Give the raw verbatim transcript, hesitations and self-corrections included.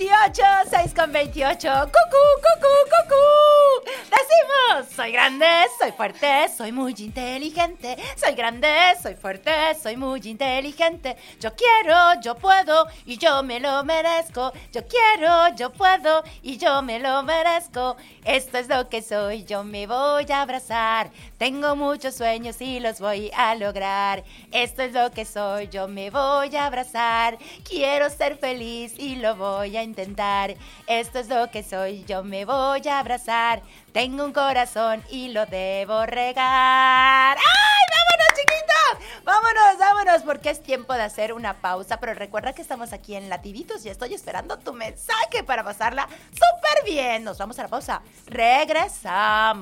veintiocho, seis con veintiocho. ¡Cucú, cucú, cucú! Decimos, soy grande, soy fuerte, soy muy inteligente. Soy grande, soy fuerte, soy muy inteligente. Yo quiero, yo puedo y yo me lo merezco. Yo quiero, yo puedo y yo me lo merezco. Esto es lo que soy, yo me voy a abrazar. Tengo muchos sueños y los voy a lograr. Esto es lo que soy, yo me voy a abrazar. Quiero ser feliz y lo voy a intentar. Esto es lo que soy, yo me voy a abrazar. Tengo un corazón y lo debo regar. ¡Ay, vámonos, chiquitos! Vámonos, vámonos, porque es tiempo de hacer una pausa. Pero recuerda que estamos aquí en Latiditos y estoy esperando tu mensaje para pasarla súper bien. Nos vamos a la pausa. Regresamos.